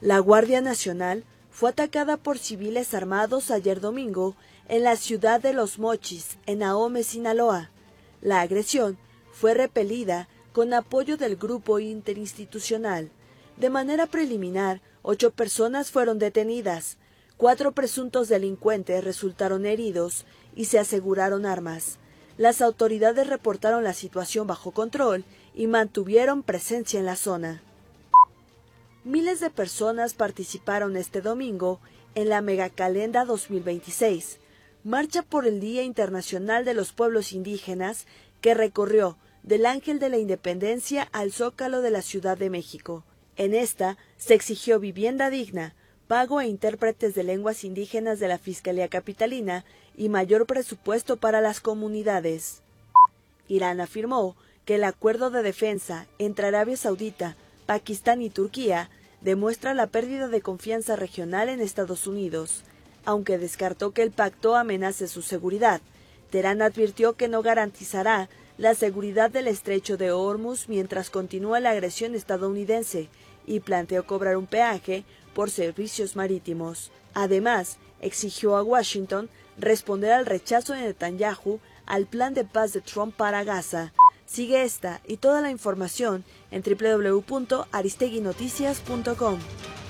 La Guardia Nacional fue atacada por civiles armados ayer domingo en la ciudad de Los Mochis, en Ahome, Sinaloa. La agresión fue repelida con apoyo del grupo interinstitucional. De manera preliminar, 8 personas fueron detenidas, 4 presuntos delincuentes resultaron heridos y se aseguraron armas. Las autoridades reportaron la situación bajo control y mantuvieron presencia en la zona. Miles de personas participaron este domingo en la Megacalenda 2026, marcha por el Día Internacional de los Pueblos Indígenas, que recorrió del Ángel de la Independencia al Zócalo de la Ciudad de México. En esta se exigió vivienda digna, pago a intérpretes de lenguas indígenas de la Fiscalía Capitalina y mayor presupuesto para las comunidades. Irán afirmó que el acuerdo de defensa entre Arabia Saudita, Pakistán y Turquía demuestra la pérdida de confianza regional en Estados Unidos, aunque descartó que el pacto amenace su seguridad. Teherán advirtió que no garantizará la seguridad del estrecho de Hormuz mientras continúa la agresión estadounidense y planteó cobrar un peaje por servicios marítimos. Además, exigió a Washington responder al rechazo de Netanyahu al plan de paz de Trump para Gaza. Sigue esta y toda la información en www.aristeguinoticias.com.